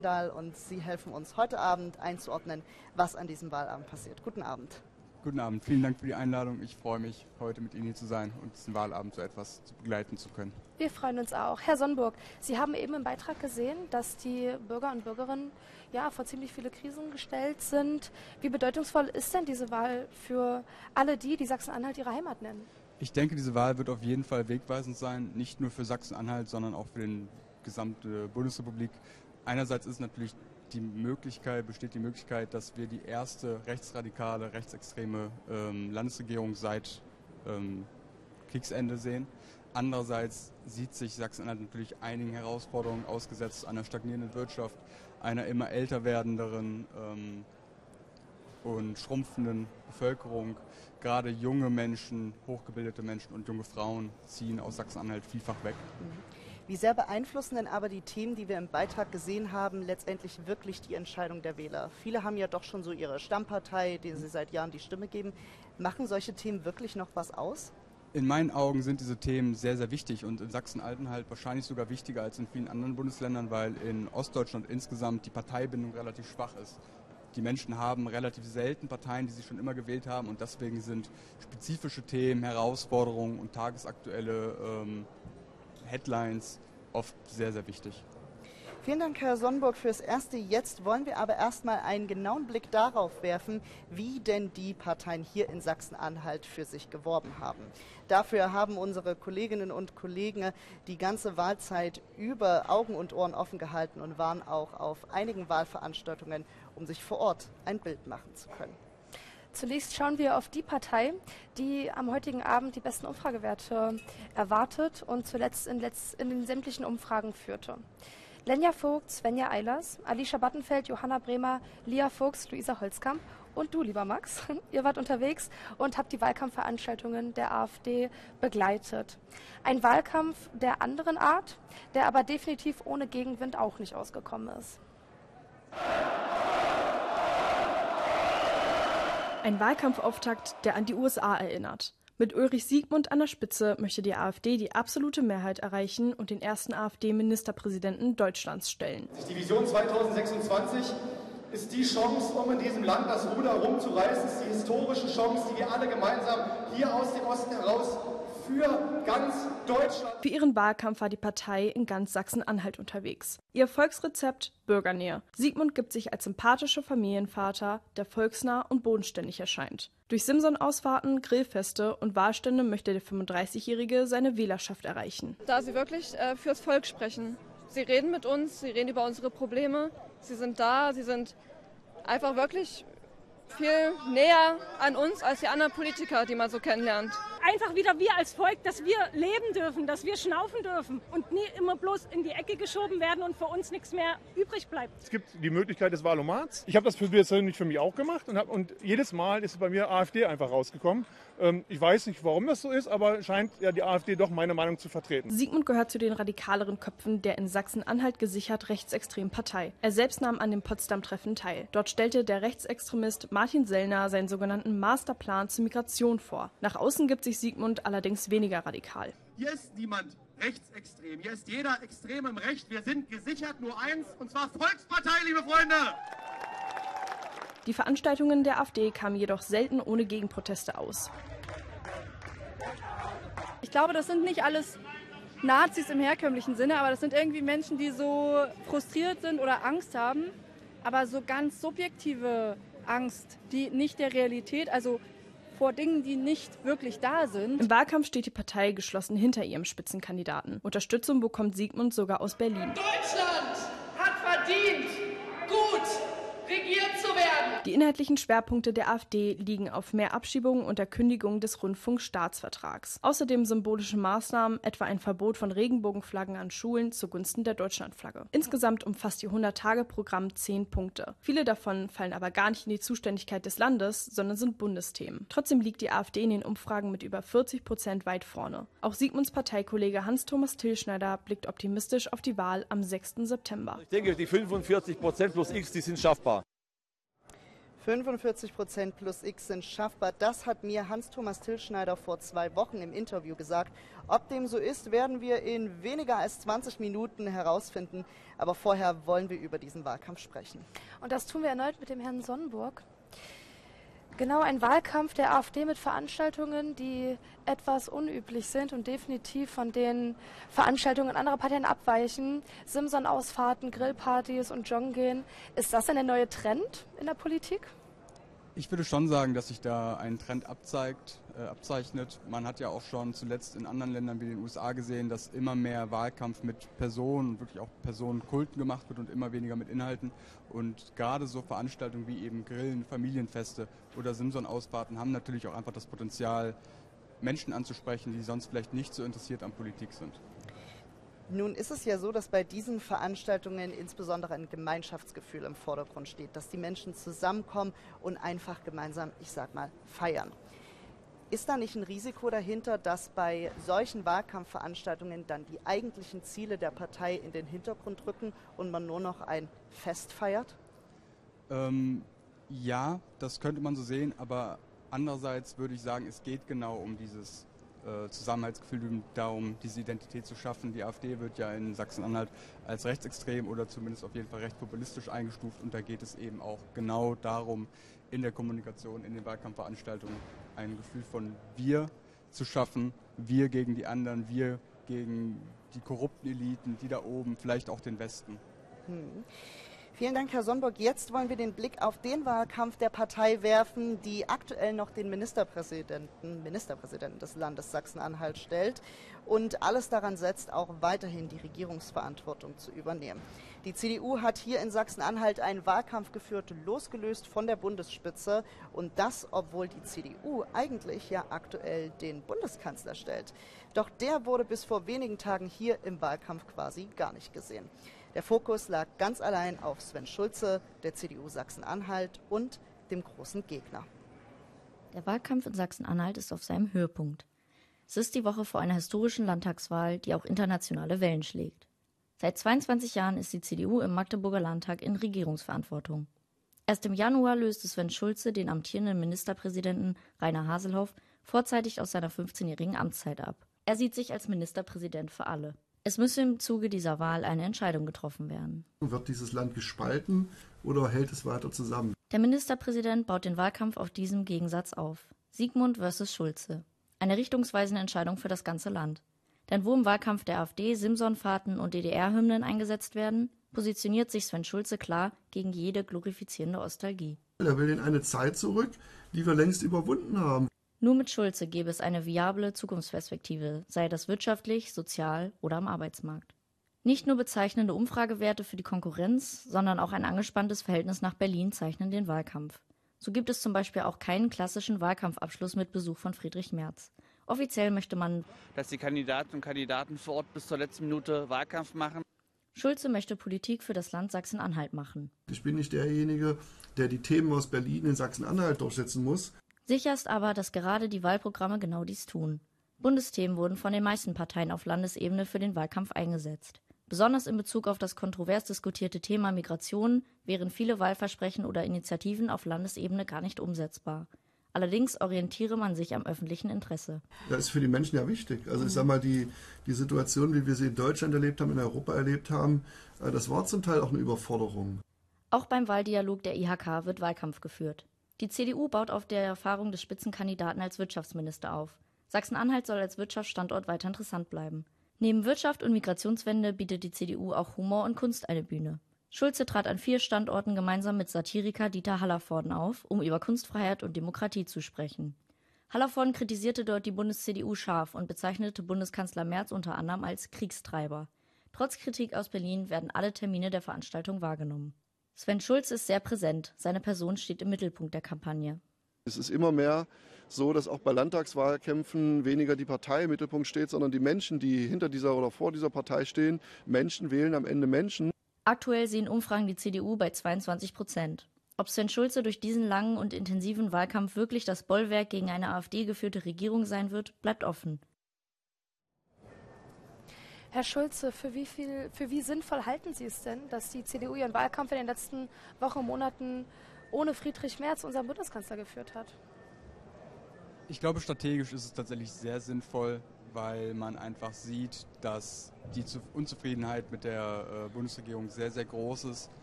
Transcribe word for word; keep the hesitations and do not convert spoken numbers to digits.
Und Sie helfen uns heute Abend einzuordnen, was an diesem Wahlabend passiert. Guten Abend. Guten Abend, vielen Dank für die Einladung. Ich freue mich, heute mit Ihnen hier zu sein und diesen Wahlabend so etwas zu begleiten zu können. Wir freuen uns auch. Herr Sonnenburg, Sie haben eben im Beitrag gesehen, dass die Bürger und Bürgerinnen ja, vor ziemlich viele Krisen gestellt sind. Wie bedeutungsvoll ist denn diese Wahl für alle die, die Sachsen-Anhalt ihre Heimat nennen? Ich denke, diese Wahl wird auf jeden Fall wegweisend sein, nicht nur für Sachsen-Anhalt, sondern auch für die gesamte Bundesrepublik. Einerseits ist natürlich die Möglichkeit, besteht die Möglichkeit, dass wir die erste rechtsradikale, rechtsextreme ähm, Landesregierung seit ähm, Kriegsende sehen. Andererseits sieht sich Sachsen-Anhalt natürlich einigen Herausforderungen ausgesetzt, einer stagnierenden Wirtschaft, einer immer älter werdenderen ähm, und schrumpfenden Bevölkerung. Gerade junge Menschen, hochgebildete Menschen und junge Frauen ziehen aus Sachsen-Anhalt vielfach weg. Wie sehr beeinflussen denn aber die Themen, die wir im Beitrag gesehen haben, letztendlich wirklich die Entscheidung der Wähler? Viele haben ja doch schon so ihre Stammpartei, denen sie seit Jahren die Stimme geben. Machen solche Themen wirklich noch was aus? In meinen Augen sind diese Themen sehr, sehr wichtig und in Sachsen-Anhalt wahrscheinlich sogar wichtiger als in vielen anderen Bundesländern, weil in Ostdeutschland insgesamt die Parteibindung relativ schwach ist. Die Menschen haben relativ selten Parteien, die sie schon immer gewählt haben und deswegen sind spezifische Themen, Herausforderungen und tagesaktuelle ähm, Headlines oft sehr, sehr wichtig. Vielen Dank, Herr Sonnenburg, fürs Erste. Jetzt wollen wir aber erstmal einen genauen Blick darauf werfen, wie denn die Parteien hier in Sachsen-Anhalt für sich geworben haben. Dafür haben unsere Kolleginnen und Kollegen die ganze Wahlzeit über Augen und Ohren offen gehalten und waren auch auf einigen Wahlveranstaltungen, um sich vor Ort ein Bild machen zu können. Zunächst schauen wir auf die Partei, die am heutigen Abend die besten Umfragewerte erwartet und zuletzt in, letzt, in den sämtlichen Umfragen führte. Lenja Vogt, Svenja Eilers, Alicia Battenfeld, Johanna Bremer, Lia Fuchs, Luisa Holzkamp und du, lieber Max. Ihr wart unterwegs und habt die Wahlkampfveranstaltungen der AfD begleitet. Ein Wahlkampf der anderen Art, der aber definitiv ohne Gegenwind auch nicht ausgekommen ist. Ein Wahlkampfauftakt, der an die U S A erinnert. Mit Ulrich Siegmund an der Spitze möchte die AfD die absolute Mehrheit erreichen und den ersten AfD-Ministerpräsidenten Deutschlands stellen. Die Vision zweitausendsechsundzwanzig ist die Chance, um in diesem Land das Ruder rumzureißen. Es ist die historische Chance, die wir alle gemeinsam hier aus dem Osten heraus für ganz Deutschland. Für ihren Wahlkampf war die Partei in ganz Sachsen-Anhalt unterwegs. Ihr Erfolgsrezept: Bürgernähe. Siegmund gibt sich als sympathischer Familienvater, der volksnah und bodenständig erscheint. Durch Simson-Ausfahrten, Grillfeste und Wahlstände möchte der fünfunddreißigjährige seine Wählerschaft erreichen. Da sie wirklich äh, fürs Volk sprechen. Sie reden mit uns, sie reden über unsere Probleme, sie sind da, sie sind einfach wirklich viel näher an uns als die anderen Politiker, die man so kennenlernt. Einfach wieder wir als Volk, dass wir leben dürfen, dass wir schnaufen dürfen und nie immer bloß in die Ecke geschoben werden und für uns nichts mehr übrig bleibt. Es gibt die Möglichkeit des Wahlomats. Ich habe das persönlich für mich auch gemacht und, hab, und jedes Mal ist bei mir AfD einfach rausgekommen. Ähm, ich weiß nicht, warum das so ist, aber scheint ja die AfD doch meine Meinung zu vertreten. Siegmund gehört zu den radikaleren Köpfen der in Sachsen-Anhalt gesichert rechtsextremen Partei. Er selbst nahm an dem Potsdam-Treffen teil. Dort stellte der Rechtsextremist Martin Sellner seinen sogenannten Masterplan zur Migration vor. Nach außen gibt sich Siegmund allerdings weniger radikal. Hier ist niemand rechtsextrem. Hier ist jeder extrem im Recht. Wir sind gesichert nur eins, und zwar Volkspartei, liebe Freunde! Die Veranstaltungen der AfD kamen jedoch selten ohne Gegenproteste aus. Ich glaube, das sind nicht alles Nazis im herkömmlichen Sinne, aber das sind irgendwie Menschen, die so frustriert sind oder Angst haben, aber so ganz subjektive Angst, die nicht der Realität, also vor Dingen, die nicht wirklich da sind. Im Wahlkampf steht die Partei geschlossen hinter ihrem Spitzenkandidaten. Unterstützung bekommt Siegmund sogar aus Berlin. Deutschland hat verdient, gut regiert zu werden. Die inhaltlichen Schwerpunkte der AfD liegen auf mehr Abschiebungen und der Kündigung des Rundfunkstaatsvertrags. Außerdem symbolische Maßnahmen, etwa ein Verbot von Regenbogenflaggen an Schulen zugunsten der Deutschlandflagge. Insgesamt umfasst ihr hundert-Tage-Programm zehn Punkte. Viele davon fallen aber gar nicht in die Zuständigkeit des Landes, sondern sind Bundesthemen. Trotzdem liegt die AfD in den Umfragen mit über vierzig Prozent weit vorne. Auch Siegmunds Parteikollege Hans-Thomas Tilschneider blickt optimistisch auf die Wahl am sechsten September. Ich denke, die fünfundvierzig Prozent plus X, die sind schaffbar. fünfundvierzig Prozent plus X sind schaffbar. Das hat mir Hans-Thomas Tilschneider vor zwei Wochen im Interview gesagt. Ob dem so ist, werden wir in weniger als zwanzig Minuten herausfinden. Aber vorher wollen wir über diesen Wahlkampf sprechen. Und das tun wir erneut mit dem Herrn Sonnenburg. Genau, ein Wahlkampf der AfD mit Veranstaltungen, die etwas unüblich sind und definitiv von den Veranstaltungen anderer Parteien abweichen. Simson-Ausfahrten, Grillpartys und Joggen gehen. Ist das denn der neue Trend in der Politik? Ich würde schon sagen, dass sich da ein Trend abzeigt, äh, abzeichnet. Man hat ja auch schon zuletzt in anderen Ländern wie den U S A gesehen, dass immer mehr Wahlkampf mit Personen, wirklich auch Personenkulten gemacht wird und immer weniger mit Inhalten. Und gerade so Veranstaltungen wie eben Grillen, Familienfeste oder Simson-Ausfahrten haben natürlich auch einfach das Potenzial, Menschen anzusprechen, die sonst vielleicht nicht so interessiert an Politik sind. Nun ist es ja so, dass bei diesen Veranstaltungen insbesondere ein Gemeinschaftsgefühl im Vordergrund steht, dass die Menschen zusammenkommen und einfach gemeinsam, ich sag mal, feiern. Ist da nicht ein Risiko dahinter, dass bei solchen Wahlkampfveranstaltungen dann die eigentlichen Ziele der Partei in den Hintergrund rücken und man nur noch ein Fest feiert? Ähm, ja, das könnte man so sehen, aber andererseits würde ich sagen, es geht genau um dieses Zusammenhaltsgefühl, darum, diese Identität zu schaffen. Die AfD wird ja in Sachsen-Anhalt als rechtsextrem oder zumindest auf jeden Fall recht populistisch eingestuft und da geht es eben auch genau darum, in der Kommunikation, in den Wahlkampfveranstaltungen ein Gefühl von wir zu schaffen, wir gegen die anderen, wir gegen die korrupten Eliten, die da oben, vielleicht auch den Westen. Hm. Vielen Dank, Herr Sonnenburg. Jetzt wollen wir den Blick auf den Wahlkampf der Partei werfen, die aktuell noch den Ministerpräsidenten, Ministerpräsidenten des Landes Sachsen-Anhalt stellt und alles daran setzt, auch weiterhin die Regierungsverantwortung zu übernehmen. Die C D U hat hier in Sachsen-Anhalt einen Wahlkampf geführt, losgelöst von der Bundesspitze und das, obwohl die C D U eigentlich ja aktuell den Bundeskanzler stellt. Doch der wurde bis vor wenigen Tagen hier im Wahlkampf quasi gar nicht gesehen. Der Fokus lag ganz allein auf Sven Schulze, der C D U Sachsen-Anhalt und dem großen Gegner. Der Wahlkampf in Sachsen-Anhalt ist auf seinem Höhepunkt. Es ist die Woche vor einer historischen Landtagswahl, die auch internationale Wellen schlägt. Seit zweiundzwanzig Jahren ist die C D U im Magdeburger Landtag in Regierungsverantwortung. Erst im Januar löste Sven Schulze den amtierenden Ministerpräsidenten Rainer Haselhoff vorzeitig aus seiner fünfzehnjährigen Amtszeit ab. Er sieht sich als Ministerpräsident für alle. Es müsse im Zuge dieser Wahl eine Entscheidung getroffen werden. Wird dieses Land gespalten oder hält es weiter zusammen? Der Ministerpräsident baut den Wahlkampf auf diesem Gegensatz auf. Sigmund versus Schulze. Eine richtungsweisende Entscheidung für das ganze Land. Denn wo im Wahlkampf der AfD Simson-Fahrten und D D R-Hymnen eingesetzt werden, positioniert sich Sven Schulze klar gegen jede glorifizierende Nostalgie. Er will in eine Zeit zurück, die wir längst überwunden haben. Nur mit Schulze gäbe es eine viable Zukunftsperspektive, sei das wirtschaftlich, sozial oder am Arbeitsmarkt. Nicht nur bezeichnende Umfragewerte für die Konkurrenz, sondern auch ein angespanntes Verhältnis nach Berlin zeichnen den Wahlkampf. So gibt es zum Beispiel auch keinen klassischen Wahlkampfabschluss mit Besuch von Friedrich Merz. Offiziell möchte man, dass die Kandidatinnen und Kandidaten vor Ort bis zur letzten Minute Wahlkampf machen. Schulze möchte Politik für das Land Sachsen-Anhalt machen. Ich bin nicht derjenige, der die Themen aus Berlin in Sachsen-Anhalt durchsetzen muss. Sicher ist aber, dass gerade die Wahlprogramme genau dies tun. Bundesthemen wurden von den meisten Parteien auf Landesebene für den Wahlkampf eingesetzt. Besonders in Bezug auf das kontrovers diskutierte Thema Migration wären viele Wahlversprechen oder Initiativen auf Landesebene gar nicht umsetzbar. Allerdings orientiere man sich am öffentlichen Interesse. Das ist für die Menschen ja wichtig. Also ich sage mal, die, die Situation, wie wir sie in Deutschland erlebt haben, in Europa erlebt haben, das war zum Teil auch eine Überforderung. Auch beim Wahldialog der I H K wird Wahlkampf geführt. Die C D U baut auf der Erfahrung des Spitzenkandidaten als Wirtschaftsminister auf. Sachsen-Anhalt soll als Wirtschaftsstandort weiter interessant bleiben. Neben Wirtschaft und Migrationswende bietet die C D U auch Humor und Kunst eine Bühne. Schulze trat an vier Standorten gemeinsam mit Satiriker Dieter Hallervorden auf, um über Kunstfreiheit und Demokratie zu sprechen. Hallervorden kritisierte dort die Bundes-C D U scharf und bezeichnete Bundeskanzler Merz unter anderem als Kriegstreiber. Trotz Kritik aus Berlin werden alle Termine der Veranstaltung wahrgenommen. Sven Schulze ist sehr präsent. Seine Person steht im Mittelpunkt der Kampagne. Es ist immer mehr so, dass auch bei Landtagswahlkämpfen weniger die Partei im Mittelpunkt steht, sondern die Menschen, die hinter dieser oder vor dieser Partei stehen. Menschen wählen am Ende Menschen. Aktuell sehen Umfragen die C D U bei zweiundzwanzig Prozent. Ob Sven Schulze durch diesen langen und intensiven Wahlkampf wirklich das Bollwerk gegen eine AfD-geführte Regierung sein wird, bleibt offen. Herr Schulze, für wie viel, für wie sinnvoll halten Sie es denn, dass die C D U ihren Wahlkampf in den letzten Wochen und Monaten ohne Friedrich Merz unseren Bundeskanzler geführt hat? Ich glaube, strategisch ist es tatsächlich sehr sinnvoll, weil man einfach sieht, dass die Unzufriedenheit mit der Bundesregierung sehr, sehr groß ist